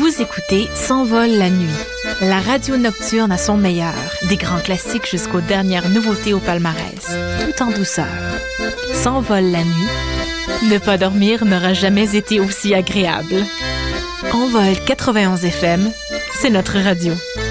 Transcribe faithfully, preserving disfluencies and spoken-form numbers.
Vous écoutez S'envole la nuit, la radio nocturne à son meilleur, des grands classiques jusqu'aux dernières nouveautés au palmarès, tout en douceur. S'envole la nuit, ne pas dormir n'aura jamais été aussi agréable. Envol quatre-vingt-onze F M, c'est notre radio.